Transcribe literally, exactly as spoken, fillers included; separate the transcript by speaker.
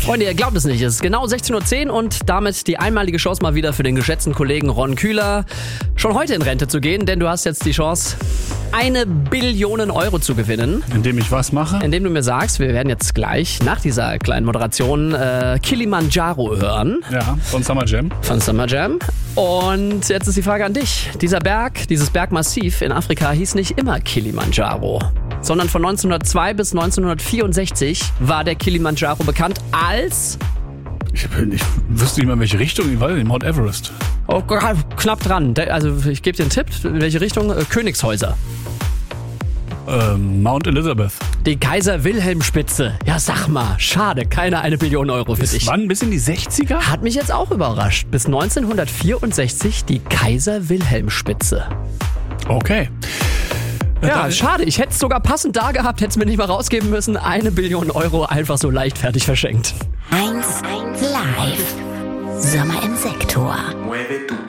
Speaker 1: Freunde, ihr glaubt es nicht, es ist genau sechzehn Uhr zehn und damit die einmalige Chance mal wieder für den geschätzten Kollegen Ron Kühler, schon heute in Rente zu gehen, denn du hast jetzt die Chance, eine Billion Euro zu gewinnen.
Speaker 2: Indem ich was mache?
Speaker 1: Indem du mir sagst, wir werden jetzt gleich nach dieser kleinen Moderation äh, Kilimanjaro hören.
Speaker 2: Ja, von Summer Jam.
Speaker 1: Von Summer Jam. Und jetzt ist die Frage an dich. Dieser Berg, dieses Bergmassiv in Afrika hieß nicht immer Kilimanjaro, sondern von neunzehnhundertzwei bis neunzehnhundertvierundsechzig war der Kilimanjaro bekannt als...
Speaker 2: Ich, ich wüsste nicht mal, in welche Richtung ich war, in Mount Everest.
Speaker 1: Oh, knapp dran. Also ich gebe dir einen Tipp. In welche Richtung? Äh, Königshäuser.
Speaker 2: Ähm, Mount Elizabeth.
Speaker 1: Die Kaiser-Wilhelm-Spitze. Ja, sag mal. Schade, keine eine Billion Euro für
Speaker 2: Bis
Speaker 1: dich.
Speaker 2: wann? Bis in die sechziger?
Speaker 1: Hat mich jetzt auch überrascht. Bis neunzehnhundertvierundsechzig die Kaiser-Wilhelm-Spitze.
Speaker 2: Okay.
Speaker 1: Ja,
Speaker 2: Dann-
Speaker 1: schade. Ich hätte es sogar passend da gehabt, hätte es mir nicht mal rausgeben müssen. Eine Billion Euro einfach so leichtfertig verschenkt.
Speaker 3: eins live. Sommer im Sektor.